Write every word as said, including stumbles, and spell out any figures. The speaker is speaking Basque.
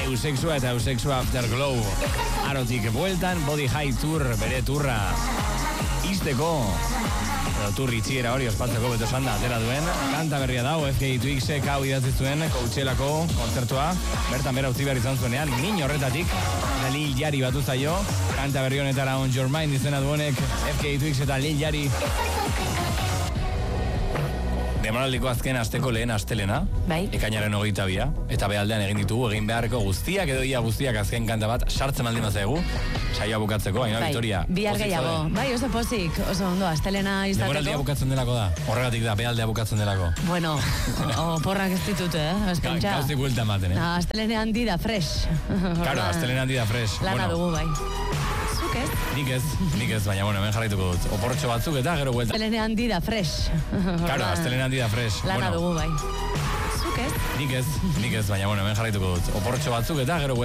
Eusexua eta Eusexua Afterglow. Arotik bueltan, Body High Tour, bere turra izteko. Edo turri txiera hori ospatzeko beto sanda atera duen. Kanta berria dago, F K Twixek hau idatzi zuen Coachelako kontzertua. Bertan bera utzi behar izan zuenean, min horretatik. Eta Lil Yari batu zaio. Kanta berri honetara On Your Mind izena duenek F K Twix eta Lil Yari. Demoraldiko azken asteko lehen astelena, bai. Ekainaren hogeita bia, eta behaldean egin ditugu, egin beharreko guztiak edo ia guztiak azken kanta bat, sartzen baldin bazaigu, saioa bukatzeko, baina bai. Victoria. Bihar gehiago, bai, oso pozik, oso ondo, astelena izateko. Demoraldia bukatzen delako da, horregatik da, behaldea bukatzen delako. Bueno, oporrak ez ditut, eh? Ga, Gauzik buelta ematen, eh? Na, astelenean di da fresh. Claro, astelenean di da fresh. Lana bueno. dugu, bai. Ez? Nik ez, nik ez, baina bueno, hemen jarraituko dut. Oportxo batzuk eta gero buelta. Astelenean di da fresh. Claro, astelenean di da fresh. Lana bueno. dugu, bai. Zuk ez? Nik ez, nik ez, baina bueno, hemen jarraituko dut. Oportxo batzuk eta gero